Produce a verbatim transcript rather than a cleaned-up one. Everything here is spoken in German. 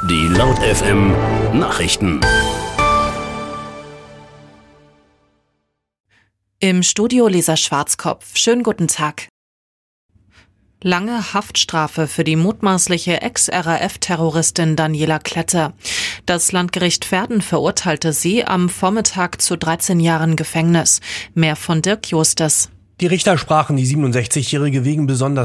Die Laut F M Nachrichten. Im Studio Lisa Schwarzkopf. Schönen guten Tag. Lange Haftstrafe für die mutmaßliche Ex-R A F-Terroristin Daniela Klette. Das Landgericht Verden verurteilte sie am Vormittag zu dreizehn Jahren Gefängnis. Mehr von Dirk Justes. Die Richter sprachen die siebenundsechzigjährige wegen besonders